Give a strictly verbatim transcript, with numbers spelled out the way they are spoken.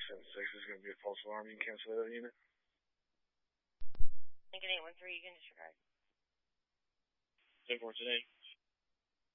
seven six is going to be a false alarm. You can cancel that unit. Lincoln eight one three, you can disregard. ten four today.